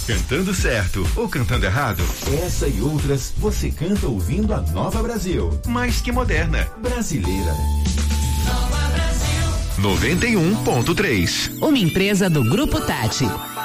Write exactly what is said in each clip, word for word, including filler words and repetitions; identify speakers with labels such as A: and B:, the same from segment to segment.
A: Cantando certo ou cantando errado? Essa e outras você canta ouvindo a Nova Brasil. Mais que moderna. Brasileira. Nova Brasil. noventa e um ponto três.
B: Uma empresa do Grupo Tati.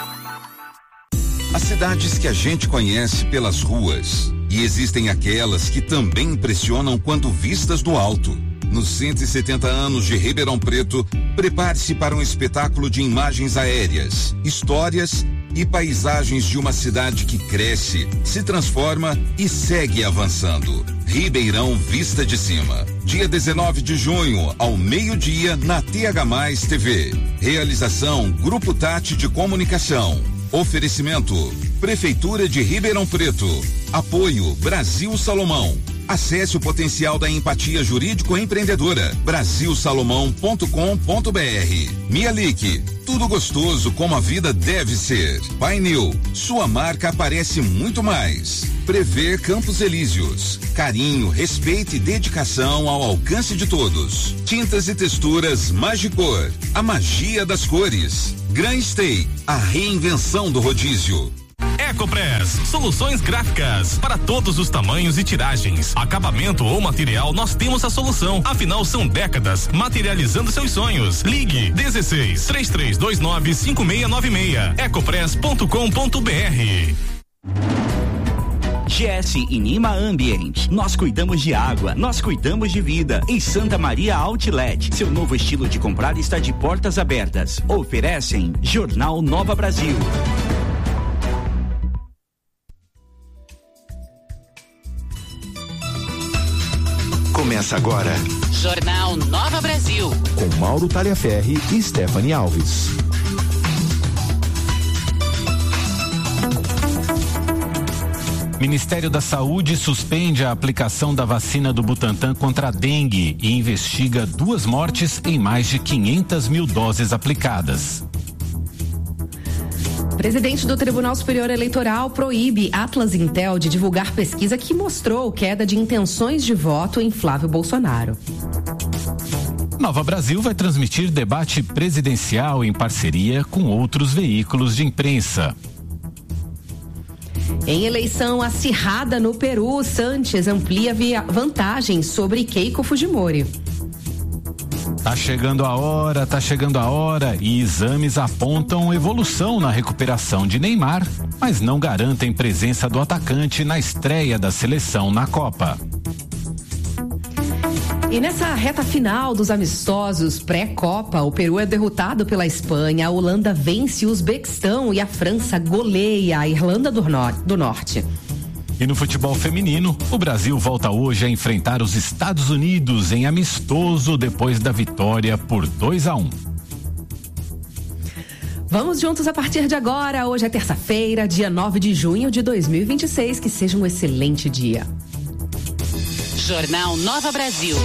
C: As cidades que a gente conhece pelas ruas. E existem aquelas que também impressionam quando vistas do alto. Nos cento e setenta anos de Ribeirão Preto, prepare-se para um espetáculo de imagens aéreas, histórias e paisagens de uma cidade que cresce, se transforma e segue avançando. Ribeirão Vista de Cima. Dia dezenove de junho, ao meio-dia, na T H mais T V. Realização Grupo Tati de Comunicação. Oferecimento Prefeitura de Ribeirão Preto. Apoio Brasil Salomão. Acesse o potencial da empatia jurídico-empreendedora. brasil salomão ponto com ponto br. Mialik, tudo gostoso como a vida deve ser. Painel, sua marca aparece muito mais. Prever Campos Elíseos. Carinho, respeito e dedicação ao alcance de todos. Tintas e texturas Magicor. A magia das cores. Grand Stay, a reinvenção do rodízio.
D: Ecopress, soluções gráficas para todos os tamanhos e tiragens, acabamento ou material, nós temos a solução. Afinal, são décadas materializando seus sonhos. Ligue dezesseis, três três dois nove, cinco seis nove seis. ecopress ponto com ponto br.
E: G S e Nima Ambiente. Nós cuidamos de água, nós cuidamos de vida. Em Santa Maria Outlet, seu novo estilo de comprar está de portas abertas. Oferecem Jornal Nova Brasil.
A: Começa agora
B: Jornal Nova Brasil,
A: com Mauro Talhaferri e Stephanie Alves.
F: Ministério da Saúde suspende a aplicação da vacina do Butantan contra a dengue e investiga duas mortes em mais de quinhentas mil doses aplicadas.
G: Presidente do Tribunal Superior Eleitoral proíbe Atlas Intel de divulgar pesquisa que mostrou queda de intenções de voto em Flávio Bolsonaro.
F: Nova Brasil vai transmitir debate presidencial em parceria com outros veículos de imprensa.
G: Em eleição acirrada no Peru, Sanches amplia via vantagem sobre Keiko Fujimori.
F: Tá chegando a hora, tá chegando a hora e exames apontam evolução na recuperação de Neymar, mas não garantem presença do atacante na estreia da seleção na Copa.
G: E nessa reta final dos amistosos pré-Copa, o Peru é derrotado pela Espanha, a Holanda vence o Uzbequistão e a França goleia a Irlanda do, Nor- do Norte.
F: E no futebol feminino, o Brasil volta hoje a enfrentar os Estados Unidos em amistoso depois da vitória por dois a um.
G: Vamos juntos a partir de agora. Hoje é terça-feira, dia nove de junho de dois mil e vinte e seis. Que seja um excelente dia.
B: Jornal Nova Brasil.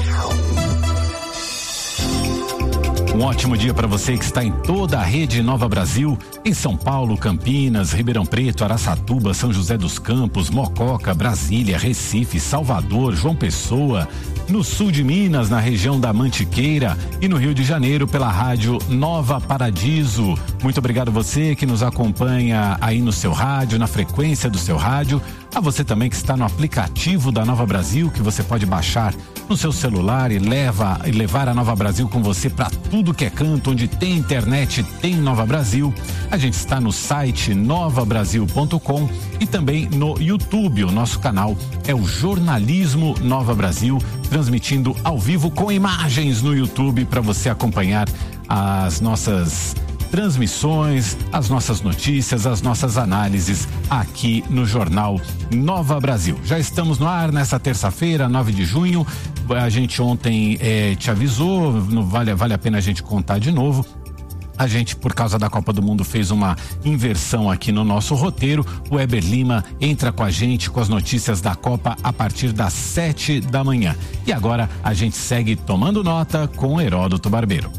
F: Um ótimo dia para você que está em toda a rede Nova Brasil, em São Paulo, Campinas, Ribeirão Preto, Araçatuba, São José dos Campos, Mococa, Brasília, Recife, Salvador, João Pessoa, no sul de Minas, na região da Mantiqueira e no Rio de Janeiro pela rádio Nova Paradiso. Muito obrigado você que nos acompanha aí no seu rádio, na frequência do seu rádio. A você também que está no aplicativo da Nova Brasil, que você pode baixar no seu celular e leva e levar a Nova Brasil com você para tudo que é canto, onde tem internet, tem Nova Brasil. A gente está no site nova brasil ponto com e também no YouTube. O nosso canal é o Jornalismo Nova Brasil, transmitindo ao vivo com imagens no YouTube para você acompanhar as nossas transmissões, as nossas notícias, as nossas análises aqui no Jornal Nova Brasil. Já estamos no ar nessa terça-feira, nove de junho. A gente ontem eh, te avisou, não vale, vale a pena a gente contar de novo. A gente, por causa da Copa do Mundo, fez uma inversão aqui no nosso roteiro. O Weber Lima entra com a gente com as notícias da Copa a partir das sete da manhã. E agora a gente segue tomando nota com Heródoto Barbeiro.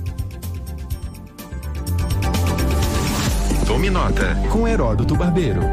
A: Tome nota com Heródoto Barbeiro.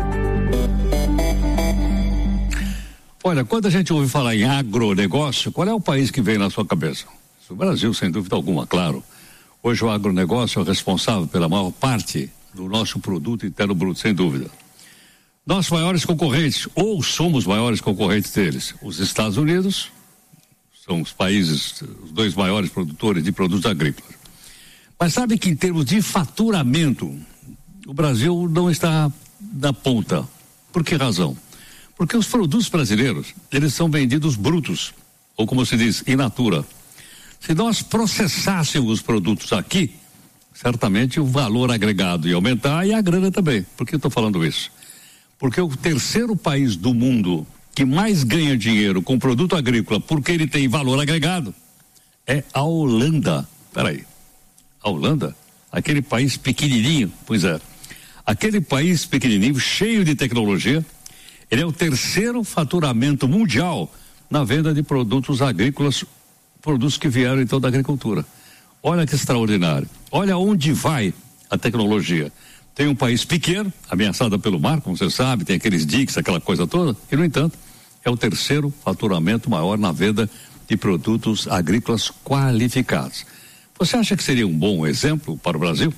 H: Olha, quando a gente ouve falar em agronegócio, qual é o país que vem na sua cabeça? O Brasil, sem dúvida alguma, claro. Hoje o agronegócio é o responsável pela maior parte do nosso produto interno bruto, sem dúvida. nossos maiores concorrentes, ou somos maiores concorrentes deles, os Estados Unidos, são os países, os dois maiores produtores de produtos agrícolas. Mas sabe que em termos de faturamento, o Brasil não está na ponta. Por que razão? Porque os produtos brasileiros, eles são vendidos brutos, ou como se diz, in natura. Se nós processássemos os produtos aqui, certamente o valor agregado ia aumentar e a grana também. Por que eu estou falando isso? Porque o terceiro país do mundo que mais ganha dinheiro com produto agrícola porque ele tem valor agregado é a Holanda. Peraí, a Holanda? Aquele país pequenininho, pois é, aquele país pequenininho, cheio de tecnologia, ele é o terceiro faturamento mundial na venda de produtos agrícolas, produtos que vieram então da agricultura. Olha que extraordinário. Olha onde vai a tecnologia. Tem um país pequeno, ameaçado pelo mar, como você sabe, tem aqueles diques, aquela coisa toda, e no entanto, é o terceiro faturamento maior na venda de produtos agrícolas qualificados. Você acha que seria um bom exemplo para o Brasil?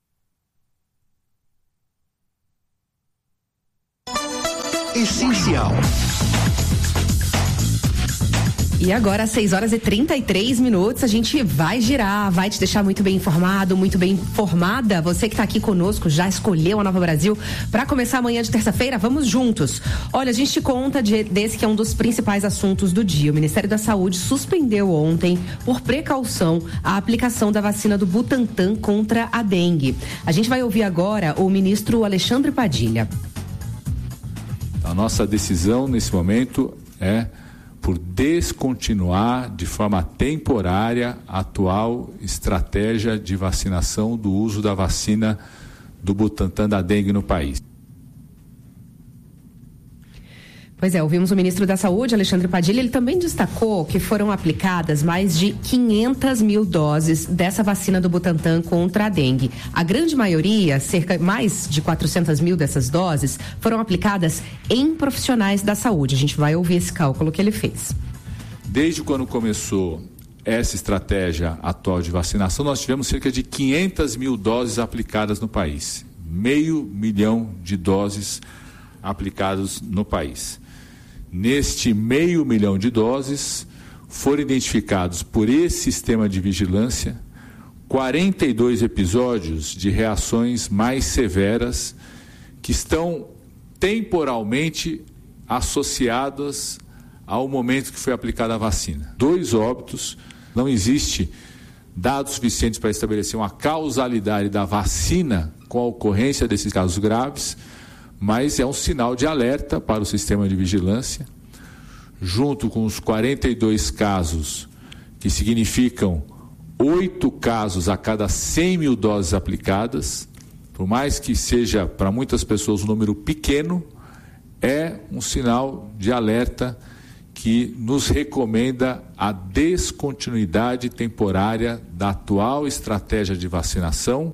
A: Essencial.
G: E agora, às seis horas e trinta e três minutos, a gente vai girar, vai te deixar muito bem informado, muito bem informada. Você que está aqui conosco, já escolheu a Nova Brasil para começar amanhã de terça-feira? Vamos juntos. Olha, a gente te conta de, desse que é um dos principais assuntos do dia. O Ministério da Saúde suspendeu ontem, por precaução, a aplicação da vacina do Butantan contra a dengue. A gente vai ouvir agora o ministro Alexandre Padilha.
I: A nossa decisão nesse momento é por descontinuar de forma temporária a atual estratégia de vacinação do uso da vacina do Butantan da dengue no país.
G: Pois é, ouvimos o ministro da Saúde, Alexandre Padilha. Ele também destacou que foram aplicadas mais de quinhentas mil doses dessa vacina do Butantan contra a dengue. A grande maioria, cerca mais de quatrocentas mil dessas doses, foram aplicadas em profissionais da saúde. A gente vai ouvir esse cálculo que ele fez.
I: Desde quando começou essa estratégia atual de vacinação, nós tivemos cerca de quinhentas mil doses aplicadas no país. Meio milhão de doses aplicadas no país. Neste meio milhão de doses, foram identificados por esse sistema de vigilância quarenta e dois episódios de reações mais severas que estão temporalmente associadas ao momento que foi aplicada a vacina. Dois óbitos, não existe dados suficientes para estabelecer uma causalidade da vacina com a ocorrência desses casos graves, mas é um sinal de alerta para o sistema de vigilância, junto com os quarenta e dois casos, que significam oito casos a cada cem mil doses aplicadas, por mais que seja para muitas pessoas um número pequeno, é um sinal de alerta que nos recomenda a descontinuidade temporária da atual estratégia de vacinação.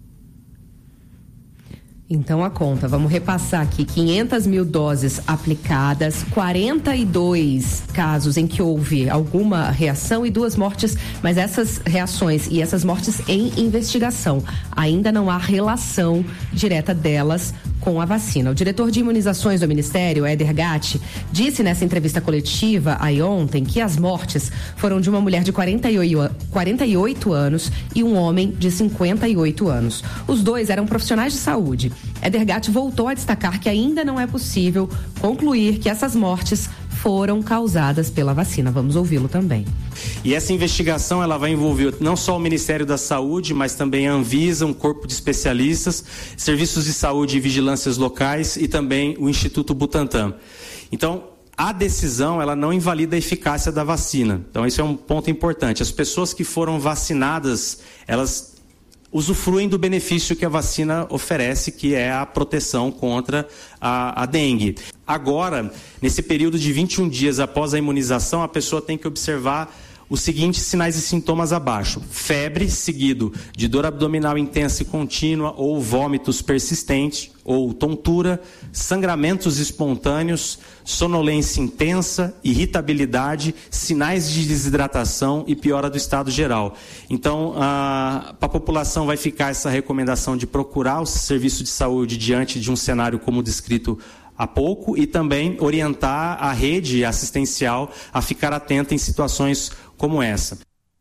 G: Então a conta, vamos repassar aqui, quinhentas mil doses aplicadas, quarenta e dois casos em que houve alguma reação e duas mortes, mas essas reações e essas mortes em investigação. Ainda não há relação direta delas com a vacina. O diretor de imunizações do Ministério, Éder Gatti, disse nessa entrevista coletiva aí ontem que as mortes foram de uma mulher de quarenta e oito anos e um homem de cinquenta e oito anos. Os dois eram profissionais de saúde. Éder Gatti voltou a destacar que ainda não é possível concluir que essas mortes foram causadas pela vacina. Vamos ouvi-lo também.
J: E essa investigação ela vai envolver não só o Ministério da Saúde, mas também a Anvisa, um corpo de especialistas, serviços de saúde e vigilâncias locais e também o Instituto Butantan. Então, a decisão ela não invalida a eficácia da vacina. Então, esse é um ponto importante. As pessoas que foram vacinadas, elas usufruem do benefício que a vacina oferece, que é a proteção contra a, a dengue. Agora, nesse período de vinte e um dias após a imunização, a pessoa tem que observar os seguintes sinais e sintomas abaixo: febre, seguido de dor abdominal intensa e contínua ou vômitos persistentes ou tontura, sangramentos espontâneos, sonolência intensa, irritabilidade, sinais de desidratação e piora do estado geral. Então, a, a população vai ficar essa recomendação de procurar o serviço de saúde diante de um cenário como descrito a pouco e também orientar a rede assistencial a ficar atenta em situações como essa.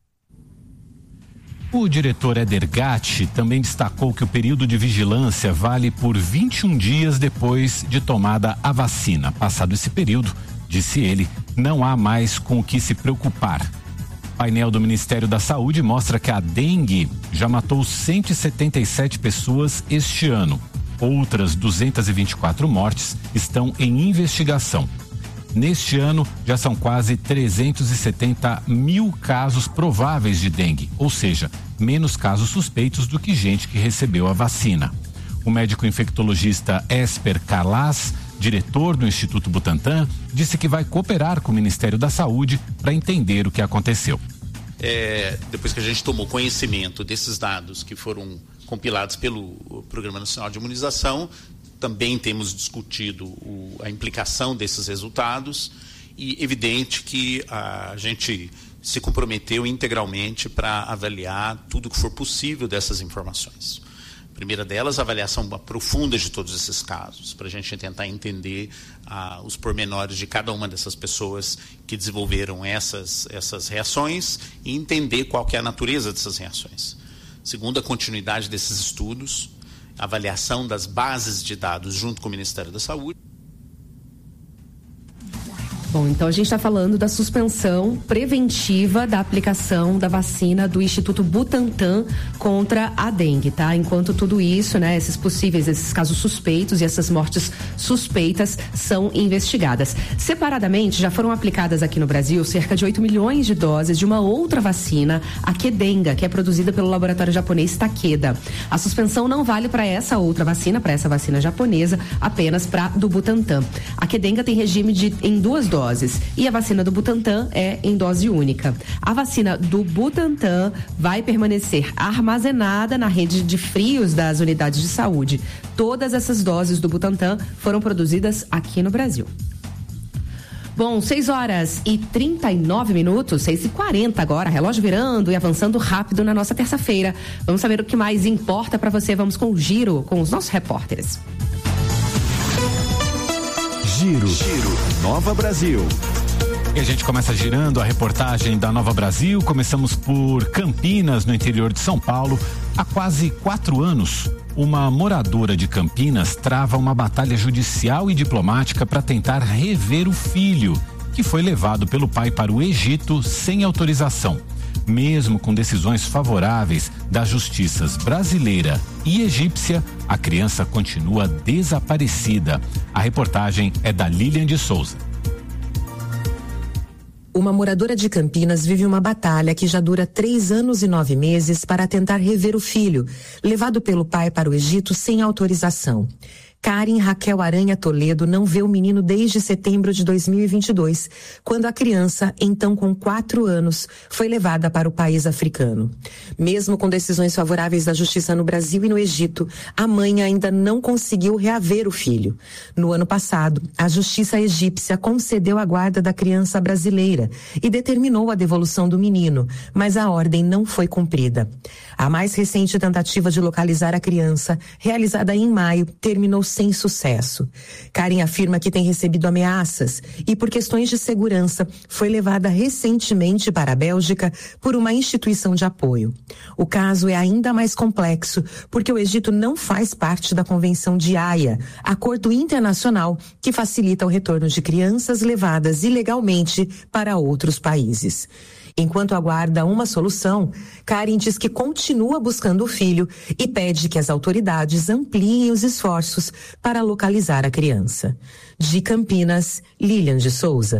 F: O diretor Éder Gatti também destacou que o período de vigilância vale por vinte e um dias depois de tomada a vacina. Passado esse período, disse ele, não há mais com o que se preocupar. O painel do Ministério da Saúde mostra que a dengue já matou cento e setenta e sete pessoas este ano. Outras duzentas e vinte e quatro mortes estão em investigação. Neste ano, já são quase trezentos e setenta mil casos prováveis de dengue, ou seja, menos casos suspeitos do que gente que recebeu a vacina. O médico infectologista Esper Calas, diretor do Instituto Butantan, disse que vai cooperar com o Ministério da Saúde para entender o que aconteceu.
K: É, depois que a gente tomou conhecimento desses dados que foram compilados pelo Programa Nacional de Imunização, também temos discutido o, a implicação desses resultados e evidente que a gente se comprometeu integralmente para avaliar tudo que for possível dessas informações. A primeira delas, a avaliação profunda de todos esses casos, para a gente tentar entender ah, os pormenores de cada uma dessas pessoas que desenvolveram essas, essas reações e entender qual que é a natureza dessas reações. Segundo, a continuidade desses estudos, a avaliação das bases de dados junto com o Ministério da Saúde.
G: Bom, então a gente está falando da suspensão preventiva da aplicação da vacina do Instituto Butantan contra a dengue, tá? Enquanto tudo isso, né, esses possíveis, esses casos suspeitos e essas mortes suspeitas são investigadas. Separadamente, já foram aplicadas aqui no Brasil cerca de oito milhões de doses de uma outra vacina, a Kedenga, que é produzida pelo laboratório japonês Takeda. A suspensão não vale para essa outra vacina, para essa vacina japonesa, apenas para do Butantan. A Kedenga tem regime de em duas doses. E a vacina do Butantan é em dose única. A vacina do Butantan vai permanecer armazenada na rede de frios das unidades de saúde. Todas essas doses do Butantan foram produzidas aqui no Brasil. Bom, seis horas e trinta e nove minutos, seis e quarenta agora, relógio virando e avançando rápido na nossa terça-feira. Vamos saber o que mais importa para você. Vamos com o Giro, com os nossos repórteres.
A: Giro, Giro, Nova Brasil.
F: E a gente começa girando a reportagem da Nova Brasil. Começamos por Campinas, no interior de São Paulo. Há quase quatro anos, uma moradora de Campinas trava uma batalha judicial e diplomática para tentar rever o filho, que foi levado pelo pai para o Egito sem autorização. Mesmo com decisões favoráveis das justiças brasileira e egípcia, a criança continua desaparecida. A reportagem é da Lilian de Souza.
L: Uma moradora de Campinas vive uma batalha que já dura três anos e nove meses para tentar rever o filho, levado pelo pai para o Egito sem autorização. Karen Raquel Aranha Toledo não vê o menino desde setembro de dois mil e vinte e dois, quando a criança, então com quatro anos, foi levada para o país africano. Mesmo com decisões favoráveis da justiça no Brasil e no Egito, a mãe ainda não conseguiu reaver o filho. No ano passado, a justiça egípcia concedeu a guarda da criança brasileira e determinou a devolução do menino, mas a ordem não foi cumprida. A mais recente tentativa de localizar a criança, realizada em maio, terminou sem sucesso. Karen afirma que tem recebido ameaças e, por questões de segurança, foi levada recentemente para a Bélgica por uma instituição de apoio. O caso é ainda mais complexo porque o Egito não faz parte da Convenção de Haia, acordo internacional que facilita o retorno de crianças levadas ilegalmente para outros países. Enquanto aguarda uma solução, Karen diz que continua buscando o filho e pede que as autoridades ampliem os esforços para localizar a criança. De Campinas, Lilian de Souza.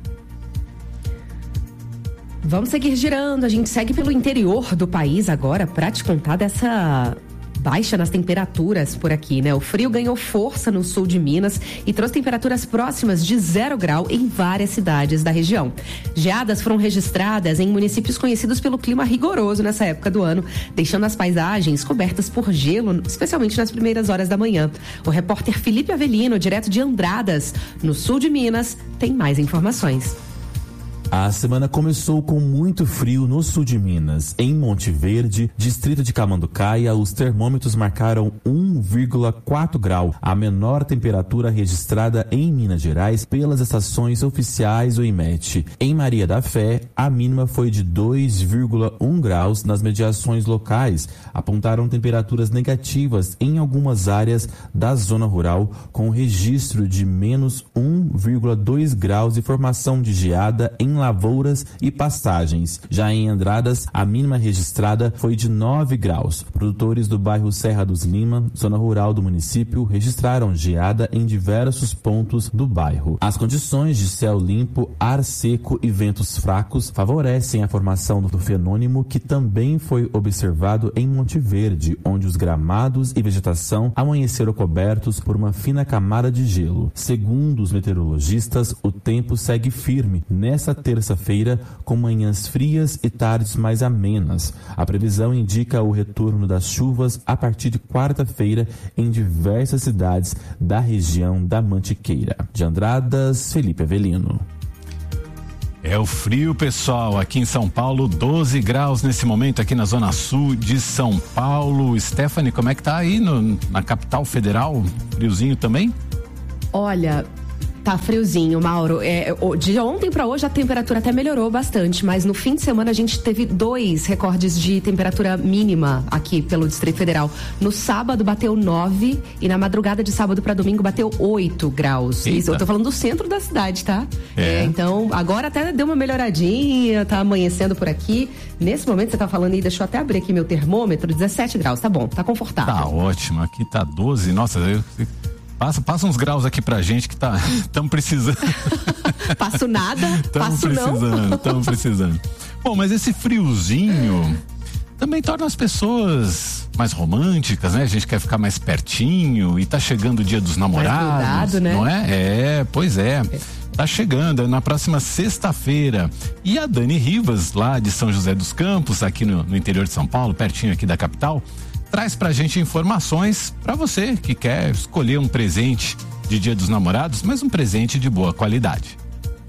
G: Vamos seguir girando, a gente segue pelo interior do país agora para te contar dessa baixa nas temperaturas por aqui, né? O frio ganhou força no sul de Minas e trouxe temperaturas próximas de zero grau em várias cidades da região. Geadas foram registradas em municípios conhecidos pelo clima rigoroso nessa época do ano, deixando as paisagens cobertas por gelo, especialmente nas primeiras horas da manhã. O repórter Felipe Avelino, direto de Andradas, no sul de Minas, tem mais informações.
M: A semana começou com muito frio no sul de Minas. Em Monte Verde, distrito de Camanducaia, os termômetros marcaram um vírgula quatro grau, a menor temperatura registrada em Minas Gerais pelas estações oficiais do IMET. Em Maria da Fé, a mínima foi de dois vírgula um graus nas mediações locais. Apontaram temperaturas negativas em algumas áreas da zona rural, com registro de menos um vírgula dois graus e formação de geada em lavouras e pastagens. Já em Andradas, a mínima registrada foi de nove graus. Produtores do bairro Serra dos Lima, zona rural do município, registraram geada em diversos pontos do bairro. As condições de céu limpo, ar seco e ventos fracos favorecem a formação do fenômeno que também foi observado em Monte Verde, onde os gramados e vegetação amanheceram cobertos por uma fina camada de gelo. Segundo os meteorologistas, o tempo segue firme nesta terça-feira, com manhãs frias e tardes mais amenas. A previsão indica o retorno das chuvas a partir de quarta-feira em diversas cidades da região da Mantiqueira. De Andradas, Felipe Avelino.
F: É o frio, pessoal, aqui em São Paulo, doze graus nesse momento aqui na zona sul de São Paulo. Stephanie, como é que tá aí no, na capital federal? Friozinho também?
G: Olha, tá friozinho, Mauro. É, de ontem para hoje a temperatura até melhorou bastante, mas no fim de semana a gente teve dois recordes de temperatura mínima aqui pelo Distrito Federal. No sábado bateu nove e na madrugada de sábado para domingo bateu oito graus. Isso, eu tô falando do centro da cidade, tá? É. É, então, agora até deu uma melhoradinha, tá amanhecendo por aqui. Nesse momento você tá falando aí, deixa eu até abrir aqui meu termômetro, dezessete graus, tá bom, tá confortável.
F: Tá ótimo, aqui tá doze, nossa, eu... Passa, passa uns graus aqui pra gente que tá, estamos precisando.
G: Passo nada,
F: tamo
G: passo
F: precisando,
G: não.
F: Estamos precisando. Bom, mas esse friozinho também torna as pessoas mais românticas, né? A gente quer ficar mais pertinho e tá chegando o dia dos namorados,
G: mais cuidado, né?
F: Não é? É, pois é. Tá chegando, é na próxima sexta-feira. E a Dani Rivas, lá de São José dos Campos, aqui no, no interior de São Paulo, pertinho aqui da capital, traz pra gente informações pra você que quer escolher um presente de Dia dos Namorados, mas um presente de boa qualidade.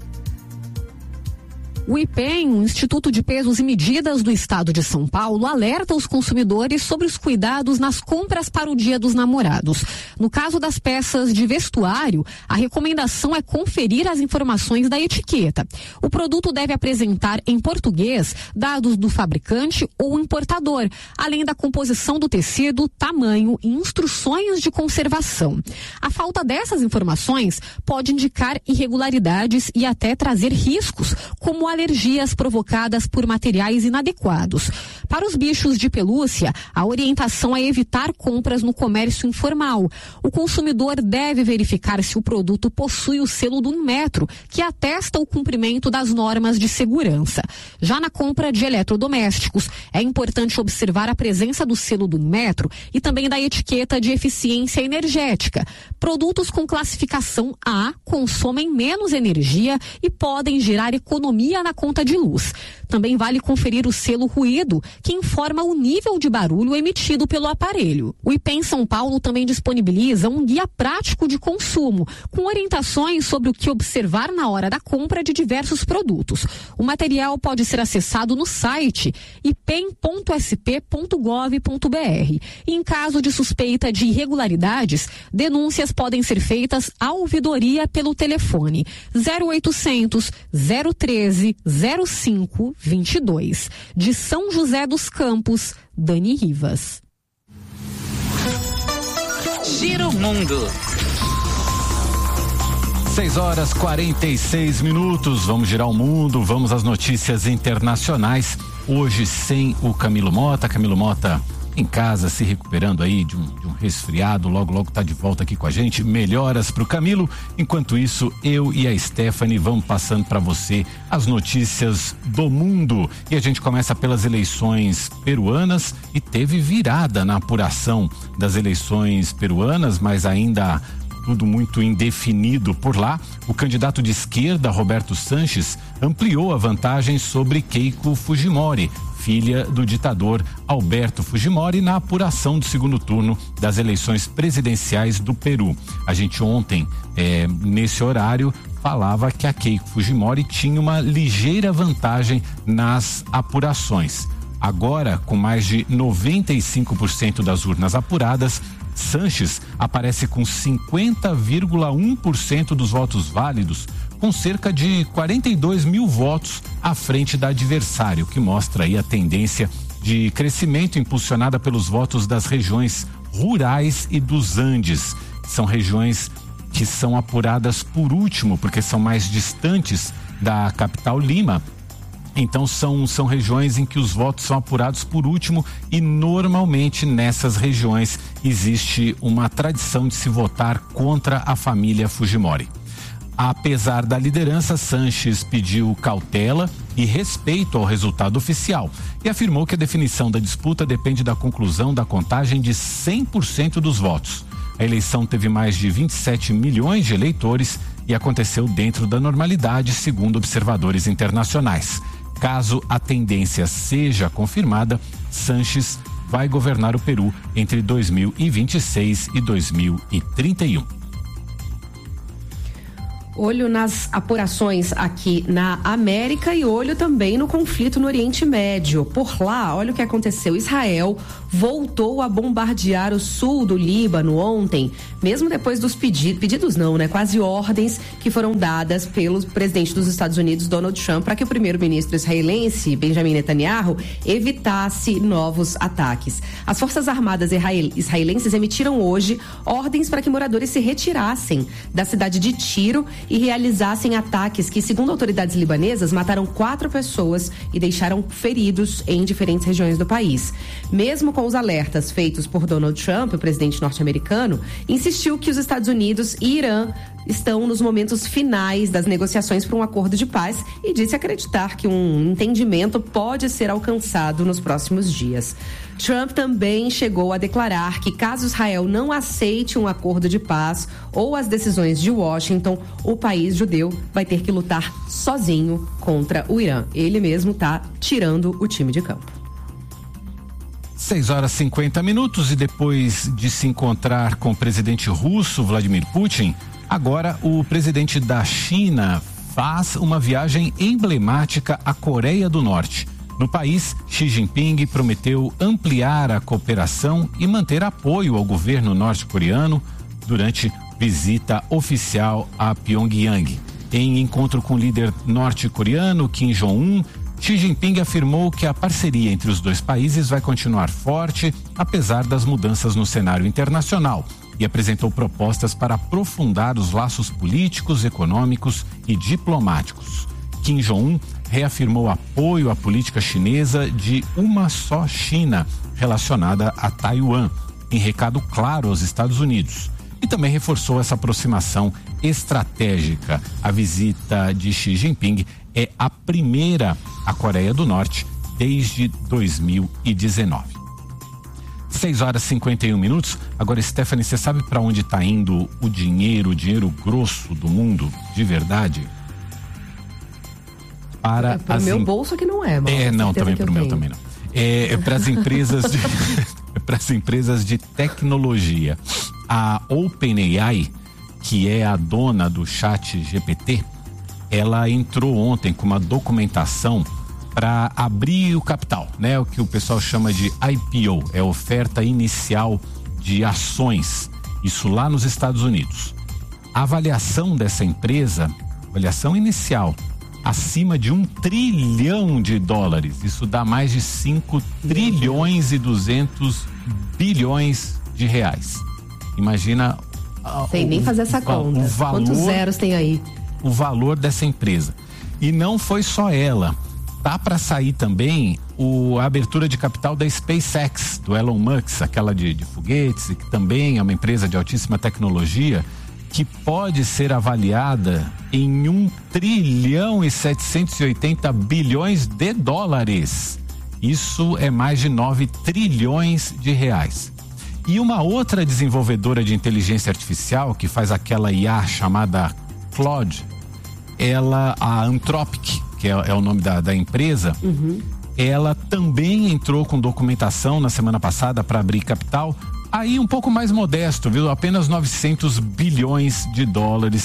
N: O IPEM, o Instituto de Pesos e Medidas do Estado de São Paulo, alerta os consumidores sobre os cuidados nas compras para o Dia dos Namorados. No caso das peças de vestuário, a recomendação é conferir as informações da etiqueta. O produto deve apresentar em português dados do fabricante ou importador, além da composição do tecido, tamanho e instruções de conservação. A falta dessas informações pode indicar irregularidades e até trazer riscos, como a alergias provocadas por materiais inadequados. Para os bichos de pelúcia, a orientação é evitar compras no comércio informal. O consumidor deve verificar se o produto possui o selo do Inmetro, que atesta o cumprimento das normas de segurança. Já na compra de eletrodomésticos, é importante observar a presença do selo do Inmetro e também da etiqueta de eficiência energética. Produtos com classificação A consomem menos energia e podem gerar economia na conta de luz. Também vale conferir o selo ruído, que informa o nível de barulho emitido pelo aparelho. O IPEM São Paulo também disponibiliza um guia prático de consumo, com orientações sobre o que observar na hora da compra de diversos produtos. O material pode ser acessado no site ipem ponto s p ponto gov ponto b r. E em caso de suspeita de irregularidades, denúncias podem ser feitas à ouvidoria pelo telefone zero oitocentos, zero treze, zero cinco vinte e dois. De São José dos Campos, Dani Rivas.
B: Giro Mundo.
F: seis horas quarenta e seis minutos. Vamos girar o mundo, vamos às notícias internacionais. Hoje sem o Camilo Mota. Camilo Mota em casa, se recuperando aí de um, de um resfriado, logo logo tá de volta aqui com a gente. Melhoras pro Camilo. Enquanto isso, eu e a Stephanie vamos passando para você as notícias do mundo. E a gente começa pelas eleições peruanas e teve virada na apuração das eleições peruanas, mas ainda tudo muito indefinido por lá. O candidato de esquerda, Roberto Sanches, ampliou a vantagem sobre Keiko Fujimori, filha do ditador Alberto Fujimori, na apuração do segundo turno das eleições presidenciais do Peru. A gente ontem, é, nesse horário, falava que a Keiko Fujimori tinha uma ligeira vantagem nas apurações. Agora, com mais de noventa e cinco por cento das urnas apuradas, Sanches aparece com cinquenta vírgula um por cento dos votos válidos, com cerca de quarenta e dois mil votos à frente da adversária, o que mostra aí a tendência de crescimento impulsionada pelos votos das regiões rurais e dos Andes. São regiões que são apuradas por último, porque são mais distantes da capital Lima. Então são, são regiões em que os votos são apurados por último e normalmente nessas regiões existe uma tradição de se votar contra a família Fujimori. Apesar da liderança, Sanches pediu cautela e respeito ao resultado oficial e afirmou que a definição da disputa depende da conclusão da contagem de cem por cento dos votos. A eleição teve mais de vinte e sete milhões de eleitores e aconteceu dentro da normalidade, segundo observadores internacionais. Caso a tendência seja confirmada, Sanches vai governar o Peru entre dois mil e vinte e seis e dois mil e trinta e um.
G: Olho nas apurações aqui na América e olho também no conflito no Oriente Médio. Por lá, olha o que aconteceu. Israel voltou a bombardear o sul do Líbano ontem, mesmo depois dos pedidos, pedidos não, né? Quase ordens que foram dadas pelo presidente dos Estados Unidos, Donald Trump, para que o primeiro-ministro israelense, Benjamin Netanyahu, evitasse novos ataques. As Forças Armadas israelenses emitiram hoje ordens para que moradores se retirassem da cidade de Tiro e realizassem ataques que, segundo autoridades libanesas, mataram quatro pessoas e deixaram feridos em diferentes regiões do país. Mesmo com os alertas feitos por Donald Trump, o presidente norte-americano, insistiu que os Estados Unidos e Irã estão nos momentos finais das negociações para um acordo de paz e disse acreditar que um entendimento pode ser alcançado nos próximos dias. Trump também chegou a declarar que, caso Israel não aceite um acordo de paz ou as decisões de Washington, o país judeu vai ter que lutar sozinho contra o Irã. Ele mesmo está tirando o time de campo.
F: seis horas e cinquenta minutos e depois de se encontrar com o presidente russo Vladimir Putin, agora o presidente da China faz uma viagem emblemática à Coreia do Norte. No país, Xi Jinping prometeu ampliar a cooperação e manter apoio ao governo norte-coreano durante visita oficial a Pyongyang. Em encontro com o líder norte-coreano Kim Jong-un, Xi Jinping afirmou que a parceria entre os dois países vai continuar forte, apesar das mudanças no cenário internacional, e apresentou propostas para aprofundar os laços políticos, econômicos e diplomáticos. Kim Jong-un reafirmou apoio à política chinesa de uma só China relacionada a Taiwan, em recado claro aos Estados Unidos. E também reforçou essa aproximação estratégica. A visita de Xi Jinping é a primeira à Coreia do Norte desde dois mil e dezenove. seis horas e cinquenta e um minutos. Agora, Stephanie, você sabe para onde está indo o dinheiro, o dinheiro grosso do mundo, de verdade? Para
G: é para o meu in... bolso que não é,
F: É, não, também para o meu também não. É, é para as empresas de é para as empresas de tecnologia. A OpenAI, que é a dona do Chat G P T, ela entrou ontem com uma documentação para abrir o capital, né? O que o pessoal chama de I P O, é oferta inicial de ações, isso lá nos Estados Unidos. A avaliação dessa empresa, avaliação inicial, acima de um trilhão de dólares, isso dá mais de cinco trilhões e duzentos bilhões de reais. Imagina.
G: Sem nem fazer essa conta.
F: O valor,
G: quantos zeros tem aí?
F: O valor dessa empresa. E não foi só ela. Tá para sair também o, a abertura de capital da SpaceX, do Elon Musk, aquela de, de foguetes, que também é uma empresa de altíssima tecnologia, que pode ser avaliada em um trilhão e setecentos e oitenta bilhões de dólares. Isso é mais de nove trilhões de reais. E uma outra desenvolvedora de inteligência artificial, que faz aquela I A chamada Claude, ela, a Anthropic, que é, é o nome da, da empresa, uhum. Ela também entrou com documentação na semana passada para abrir capital, aí um pouco mais modesto, viu? Apenas novecentos bilhões de dólares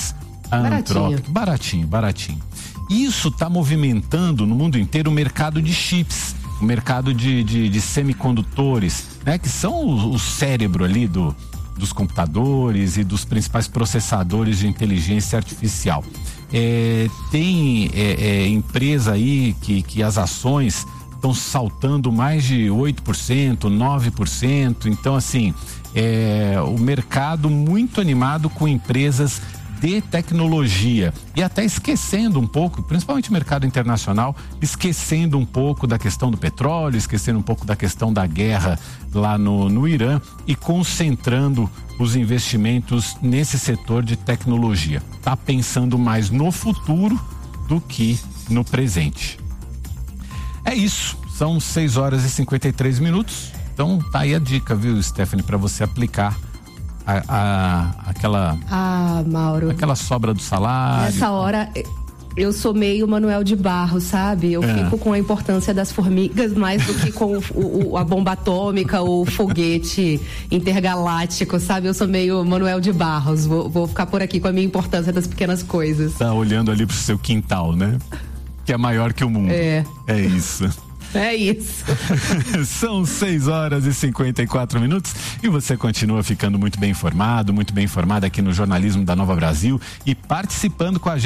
F: Anthropic, baratinho, baratinho. Isso está movimentando no mundo inteiro o mercado de chips, o mercado de, de, de semicondutores, né? Que são o, o cérebro ali do, dos computadores e dos principais processadores de inteligência artificial. É, tem é, é, empresa aí que, que as ações estão saltando mais de oito por cento, nove por cento. Então, assim, é, o mercado muito animado com empresas de tecnologia e até esquecendo um pouco, principalmente o mercado internacional, esquecendo um pouco da questão do petróleo, esquecendo um pouco da questão da guerra lá no, no Irã e concentrando os investimentos nesse setor de tecnologia. Tá pensando mais no futuro do que no presente. É isso, são seis horas e cinquenta e três minutos. Então tá aí a dica, viu, Stephanie, para você aplicar A, a, aquela
G: ah, Mauro,
F: aquela sobra do salário.
G: Nessa hora eu sou meio Manuel de Barro, sabe? Eu é. fico com a importância das formigas mais do que com o, o, a bomba atômica ou o foguete intergaláctico, sabe? Eu sou meio Manuel de Barros, vou, vou ficar por aqui com a minha importância das pequenas coisas.
F: Tá olhando ali pro seu quintal, né? Que é maior que o mundo.
G: É.
F: É isso.
G: É isso.
F: São seis horas e cinquenta e quatro minutos e você continua ficando muito bem informado, muito bem informada aqui no jornalismo da Nova Brasil e participando com a gente.